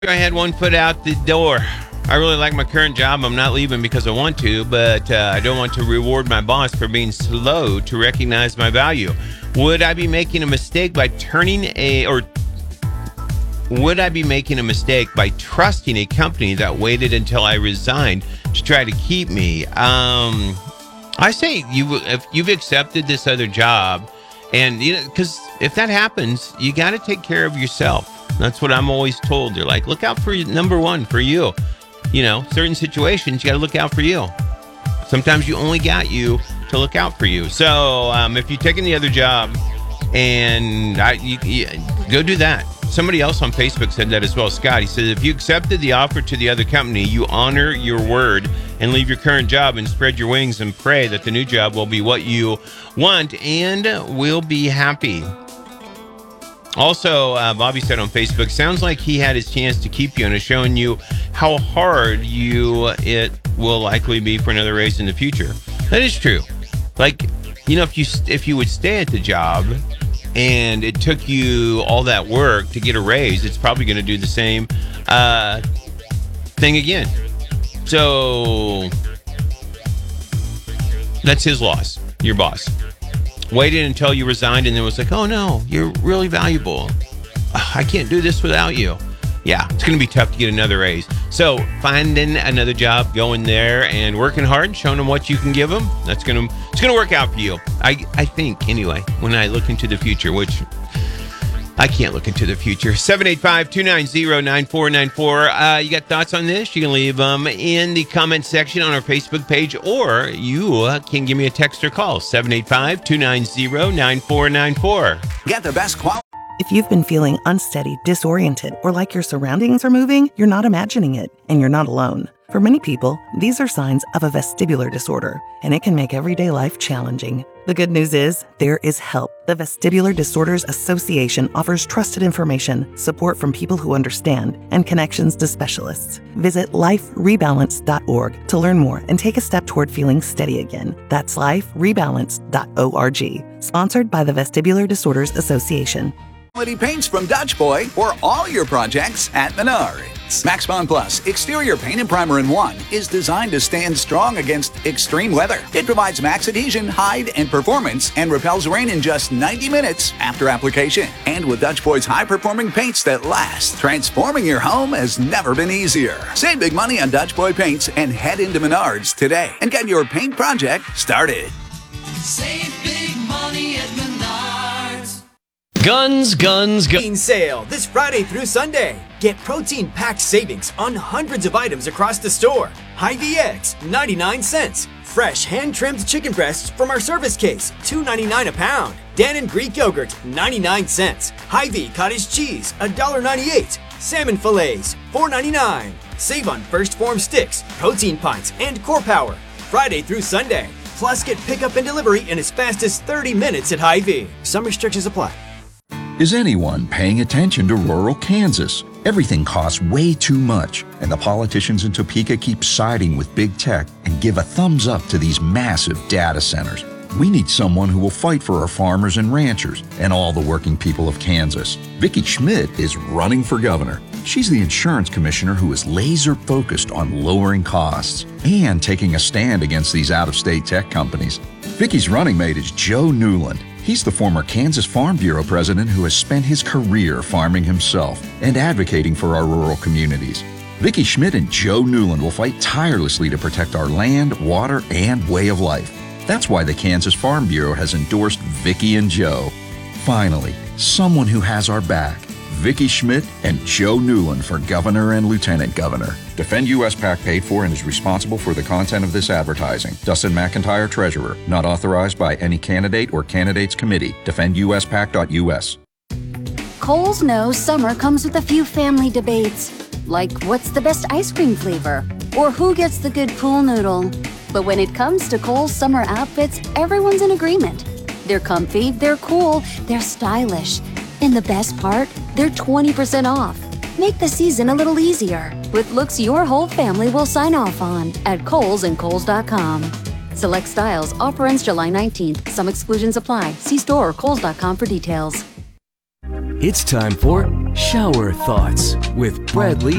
I had one foot out the door. I really like my current job. I'm not leaving because I want to, but I don't want to reward my boss for being slow to recognize my value. Would I be making a mistake by trusting a company that waited until I resigned to try to keep me? I say if you've accepted this other job, and because if that happens, you got to take care of yourself. That's what I'm always told. They're like, look out for number one, for you. Certain situations, you got to look out for you. Sometimes you only got you to look out for you. So if you're taking the other job and you go do that. Somebody else on Facebook said that as well. Scott, he said, if you accepted the offer to the other company, you honor your word and leave your current job and spread your wings and pray that the new job will be what you want and will be happy. Also, Bobby said on Facebook, sounds like he had his chance to keep you and is showing you how hard it will likely be for another raise in the future. That is true. Like, if you would stay at the job and it took you all that work to get a raise, it's probably going to do the same thing again. So that's his loss, your boss. Waited until you resigned and then was like, oh no, you're really valuable. I can't do this without you. Yeah, it's going to be tough to get another raise. So finding another job, going there and working hard, showing them what you can give them, it's going to work out for you. I think, anyway, when I look into the future, which I can't look into the future. 785-290-9494. You got thoughts on this? You can leave them in the comment section on our Facebook page, or you can give me a text or call. 785-290-9494. Get the best quality. If you've been feeling unsteady, disoriented, or like your surroundings are moving, you're not imagining it, and you're not alone. For many people, these are signs of a vestibular disorder, and it can make everyday life challenging. The good news is, there is help. The Vestibular Disorders Association offers trusted information, support from people who understand, and connections to specialists. Visit liferebalance.org to learn more and take a step toward feeling steady again. That's liferebalance.org. Sponsored by the Vestibular Disorders Association. Quality paints from Dutch Boy for all your projects at Menards. Max Bond Plus Exterior Paint and Primer in 1 is designed to stand strong against extreme weather. It provides max adhesion, hide, and performance and repels rain in just 90 minutes after application. And with Dutch Boy's high-performing paints that last, transforming your home has never been easier. Save big money on Dutch Boy paints and head into Menards today and get your paint project started. Save big money at Menards. Guns. Sale this Friday through Sunday. Get protein-packed savings on hundreds of items across the store. Hy-Vee eggs, 99 cents. Fresh hand-trimmed chicken breasts from our service case, $2.99 a pound. Dannon Greek yogurt, 99 cents. Hy-Vee cottage cheese, $1.98. Salmon fillets, $4.99. Save on First Form sticks, protein pints, and Core Power. Friday through Sunday. Plus, get pickup and delivery in as fast as 30 minutes at Hy-Vee. Some restrictions apply. Is anyone paying attention to rural Kansas? Everything costs way too much, and the politicians in Topeka keep siding with big tech and give a thumbs up to these massive data centers. We need someone who will fight for our farmers and ranchers and all the working people of Kansas. Vicki Schmidt is running for governor. She's the insurance commissioner who is laser focused on lowering costs and taking a stand against these out-of-state tech companies. Vicki's running mate is Joe Newland. He's the former Kansas Farm Bureau president who has spent his career farming himself and advocating for our rural communities. Vicki Schmidt and Joe Newland will fight tirelessly to protect our land, water, and way of life. That's why the Kansas Farm Bureau has endorsed Vicki and Joe. Finally, someone who has our back. Vicki Schmidt and Joe Newland for governor and lieutenant governor. Defend US PAC paid for and is responsible for the content of this advertising. Dustin McIntyre, Treasurer. Not authorized by any candidate or candidates committee. DefendUSPAC.us. Kohl's knows summer comes with a few family debates, like what's the best ice cream flavor, or who gets the good pool noodle. But when it comes to Kohl's summer outfits, everyone's in agreement. They're comfy, they're cool, they're stylish. And the best part, they're 20% off. Make the season a little easier with looks your whole family will sign off on at Kohl's and Kohls.com. Select styles. Offer ends July 19th. Some exclusions apply. See store or Kohls.com for details. It's time for Shower Thoughts with Bradley